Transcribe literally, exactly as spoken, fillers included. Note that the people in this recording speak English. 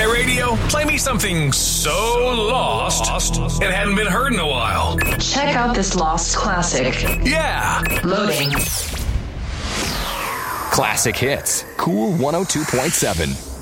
Hey, radio, play me something so lost it hadn't been heard in a while. Check out this lost classic. Yeah. Loading. Classic Hits. Cool one oh two point seven.